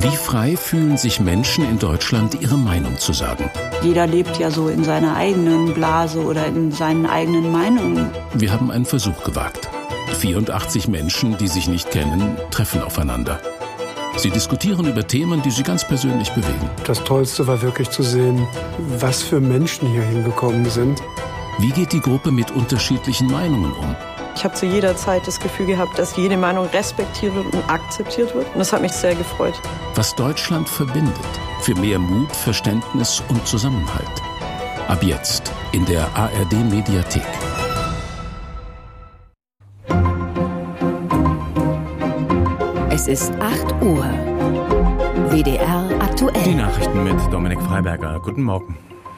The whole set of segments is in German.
Wie frei fühlen sich Menschen in Deutschland, ihre Meinung zu sagen? Jeder lebt ja so in seiner eigenen Blase oder in seinen eigenen Meinungen. Wir haben einen Versuch gewagt. 84 Menschen, die sich nicht kennen, treffen aufeinander. Sie diskutieren über Themen, die sie ganz persönlich bewegen. Das Tollste war wirklich zu sehen, was für Menschen hier hingekommen sind. Wie geht die Gruppe mit unterschiedlichen Meinungen um? Ich habe zu jeder Zeit das Gefühl gehabt, dass jede Meinung respektiert wird und akzeptiert wird. Und das hat mich sehr gefreut. Was Deutschland verbindet, für mehr Mut, Verständnis und Zusammenhalt. Ab jetzt in der ARD-Mediathek. Es ist 8 Uhr. WDR aktuell. Die Nachrichten mit Dominik Freiberger. Guten Morgen.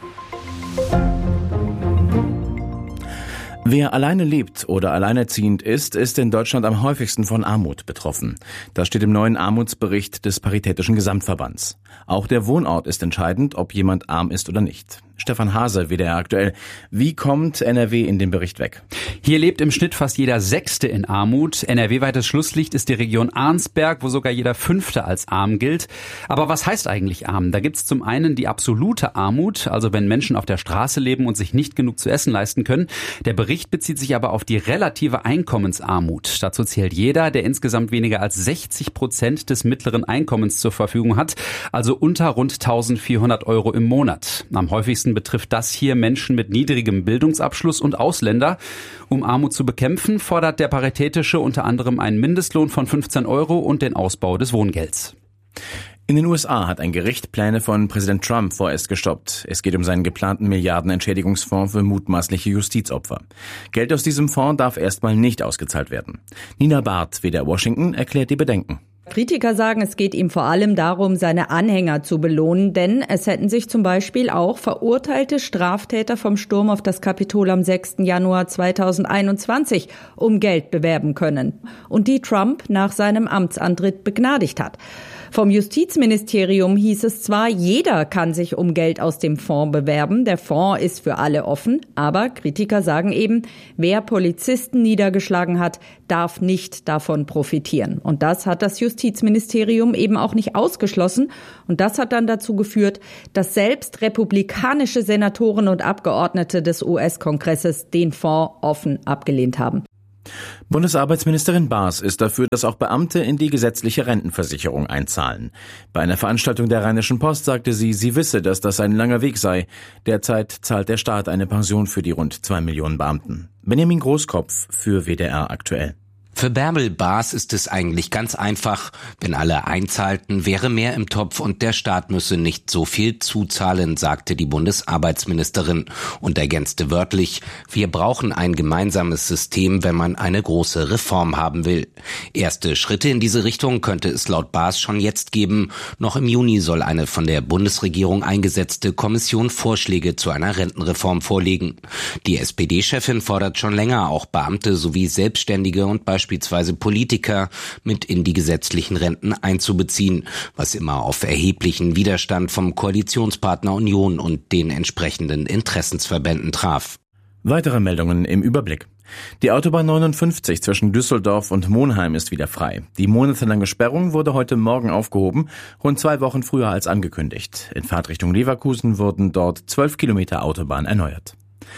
Wer alleine lebt oder alleinerziehend ist, ist in Deutschland am häufigsten von Armut betroffen. Das steht im neuen Armutsbericht des Paritätischen Gesamtverbands. Auch der Wohnort ist entscheidend, ob jemand arm ist oder nicht. Stefan Hase, WDR aktuell. Wie kommt NRW in den Bericht weg? Hier lebt im Schnitt fast jeder Sechste in Armut. NRW-weites Schlusslicht ist die Region Arnsberg, wo sogar jeder Fünfte als arm gilt. Aber was heißt eigentlich arm? Da gibt's zum einen die absolute Armut, also wenn Menschen auf der Straße leben und sich nicht genug zu essen leisten können. Der Bericht bezieht sich aber auf die relative Einkommensarmut. Dazu zählt jeder, der insgesamt weniger als 60% des mittleren Einkommens zur Verfügung hat, also unter rund 1.400 € im Monat. Am häufigsten betrifft das hier Menschen mit niedrigem Bildungsabschluss und Ausländer. Um Armut zu bekämpfen, fordert der Paritätische unter anderem einen Mindestlohn von 15 € und den Ausbau des Wohngelds. In den USA hat ein Gericht Pläne von Präsident Trump vorerst gestoppt. Es geht um seinen geplanten Milliardenentschädigungsfonds für mutmaßliche Justizopfer. Geld aus diesem Fonds darf erstmal nicht ausgezahlt werden. Nina Barth, WDR Washington, erklärt die Bedenken. Kritiker sagen, es geht ihm vor allem darum, seine Anhänger zu belohnen, denn es hätten sich zum Beispiel auch verurteilte Straftäter vom Sturm auf das Kapitol am 6. Januar 2021 um Geld bewerben können und die Trump nach seinem Amtsantritt begnadigt hat. Vom Justizministerium hieß es zwar, jeder kann sich um Geld aus dem Fonds bewerben. Der Fonds ist für alle offen. Aber Kritiker sagen eben, wer Polizisten niedergeschlagen hat, darf nicht davon profitieren. Und das hat das Justizministerium eben auch nicht ausgeschlossen. Und das hat dann dazu geführt, dass selbst republikanische Senatoren und Abgeordnete des US-Kongresses den Fonds offen abgelehnt haben. Bundesarbeitsministerin Baas ist dafür, dass auch Beamte in die gesetzliche Rentenversicherung einzahlen. Bei einer Veranstaltung der Rheinischen Post sagte sie wisse, dass das ein langer Weg sei. Derzeit zahlt der Staat eine Pension für die rund 2 Millionen Beamten. Benjamin Großkopf für WDR aktuell. Für Bärbel Baas ist es eigentlich ganz einfach. Wenn alle einzahlten, wäre mehr im Topf und der Staat müsse nicht so viel zuzahlen, sagte die Bundesarbeitsministerin und ergänzte wörtlich: Wir brauchen ein gemeinsames System, wenn man eine große Reform haben will. Erste Schritte in diese Richtung könnte es laut Baas schon jetzt geben. Noch im Juni soll eine von der Bundesregierung eingesetzte Kommission Vorschläge zu einer Rentenreform vorlegen. Die SPD-Chefin fordert schon länger, auch Beamte sowie Selbstständige und beispielsweise Politiker mit in die gesetzlichen Renten einzubeziehen, was immer auf erheblichen Widerstand vom Koalitionspartner Union und den entsprechenden Interessensverbänden traf. Weitere Meldungen im Überblick. Die Autobahn 59 zwischen Düsseldorf und Monheim ist wieder frei. Die monatelange Sperrung wurde heute Morgen aufgehoben, rund 2 Wochen früher als angekündigt. In Fahrtrichtung Leverkusen wurden dort 12 Kilometer Autobahn erneuert.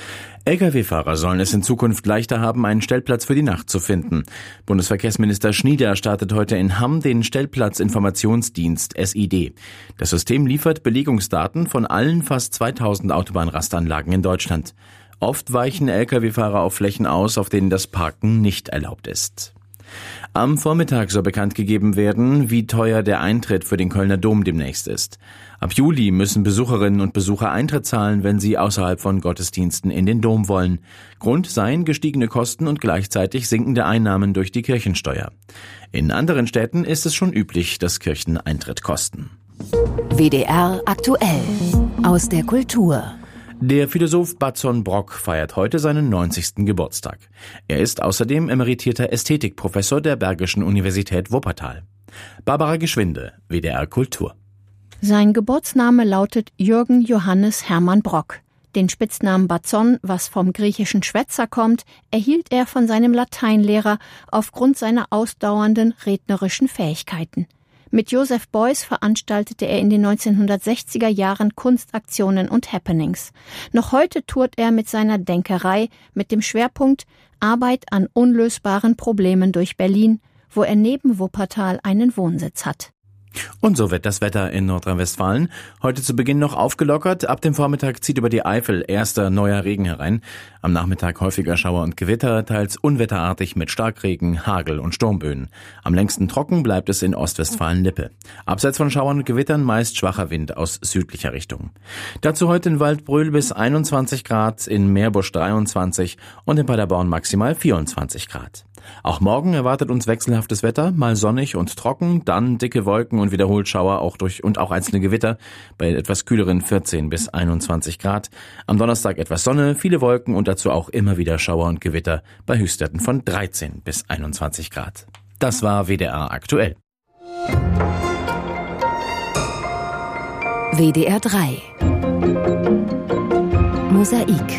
Lkw-Fahrer sollen es in Zukunft leichter haben, einen Stellplatz für die Nacht zu finden. Bundesverkehrsminister Schnieder startet heute in Hamm den Stellplatzinformationsdienst SID. Das System liefert Belegungsdaten von allen fast 2000 Autobahnrastanlagen in Deutschland. Oft weichen Lkw-Fahrer auf Flächen aus, auf denen das Parken nicht erlaubt ist. Am Vormittag soll bekannt gegeben werden, wie teuer der Eintritt für den Kölner Dom demnächst ist. Ab Juli müssen Besucherinnen und Besucher Eintritt zahlen, wenn sie außerhalb von Gottesdiensten in den Dom wollen. Grund seien gestiegene Kosten und gleichzeitig sinkende Einnahmen durch die Kirchensteuer. In anderen Städten ist es schon üblich, dass Kirchen Eintritt kosten. WDR aktuell aus der Kultur. Der Philosoph Bazon Brock feiert heute seinen 90. Geburtstag. Er ist außerdem emeritierter Ästhetikprofessor der Bergischen Universität Wuppertal. Barbara Geschwinde, WDR Kultur. Sein Geburtsname lautet Jürgen Johannes Hermann Brock. Den Spitznamen Bazon, was vom griechischen Schwätzer kommt, erhielt er von seinem Lateinlehrer aufgrund seiner ausdauernden rednerischen Fähigkeiten. Mit Joseph Beuys veranstaltete er in den 1960er Jahren Kunstaktionen und Happenings. Noch heute tourt er mit seiner Denkerei mit dem Schwerpunkt Arbeit an unlösbaren Problemen durch Berlin, wo er neben Wuppertal einen Wohnsitz hat. Und so wird das Wetter in Nordrhein-Westfalen. Heute zu Beginn noch aufgelockert. Ab dem Vormittag zieht über die Eifel erster neuer Regen herein. Am Nachmittag häufiger Schauer und Gewitter, teils unwetterartig mit Starkregen, Hagel und Sturmböen. Am längsten trocken bleibt es in Ostwestfalen-Lippe. Abseits von Schauern und Gewittern meist schwacher Wind aus südlicher Richtung. Dazu heute in Waldbröl bis 21 Grad, in Meerbusch 23 und in Paderborn maximal 24 Grad. Auch morgen erwartet uns wechselhaftes Wetter, mal sonnig und trocken, dann dicke Wolken und wiederholt Schauer auch einzelne Gewitter bei etwas kühleren 14 bis 21 Grad. Am Donnerstag etwas Sonne, viele Wolken und dazu auch immer wieder Schauer und Gewitter bei Höchstwerten von 13 bis 21 Grad. Das war WDR aktuell. WDR 3 Mosaik.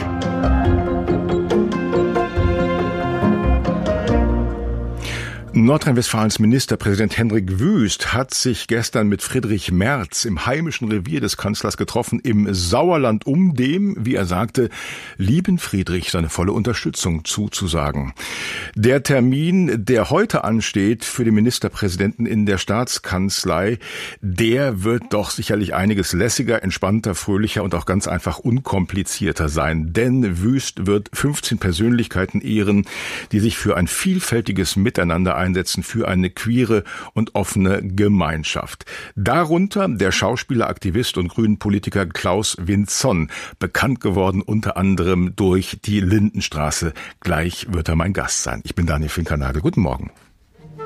Nordrhein-Westfalens Ministerpräsident Hendrik Wüst hat sich gestern mit Friedrich Merz im heimischen Revier des Kanzlers getroffen, im Sauerland, um dem, wie er sagte, lieben Friedrich seine volle Unterstützung zuzusagen. Der Termin, der heute ansteht für den Ministerpräsidenten in der Staatskanzlei, der wird doch sicherlich einiges lässiger, entspannter, fröhlicher und auch ganz einfach unkomplizierter sein. Denn Wüst wird 15 Persönlichkeiten ehren, die sich für ein vielfältiges Miteinander einsetzen, für eine queere und offene Gemeinschaft. Darunter der Schauspieler, Aktivist und Grünen-Politiker Klaus Vinzon, bekannt geworden unter anderem durch die Lindenstraße. Gleich wird er mein Gast sein. Ich bin Daniel Finkernagel. Guten Morgen.